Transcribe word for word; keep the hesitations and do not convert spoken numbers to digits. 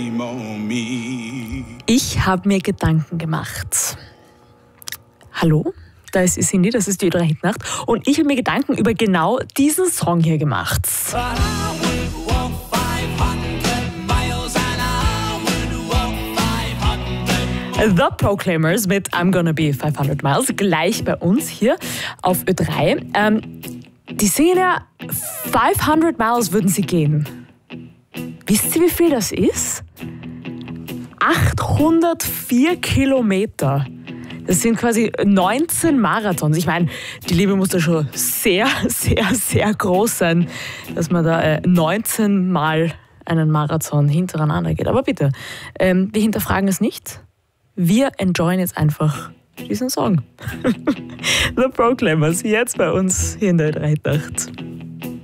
Ich habe mir Gedanken gemacht. Hallo, da ist Cindy, das ist die Ö drei Hitnacht. Und ich habe mir Gedanken über genau diesen Song hier gemacht. The Proclaimers mit I'm Gonna Be fünfhundert Miles, gleich bei uns hier auf Ö drei. Ähm, die singen ja, fünfhundert Miles würden sie gehen. Wisst ihr, wie viel das ist? achthundertvier Kilometer. Das sind quasi neunzehn Marathons. Ich meine, die Liebe muss da schon sehr, sehr, sehr groß sein, dass man da äh, neunzehn Mal einen Marathon hintereinander geht. Aber bitte, ähm, wir hinterfragen es nicht. Wir enjoyen jetzt einfach diesen Song. The Proclaimers, jetzt bei uns hier in der Ö drei Nacht.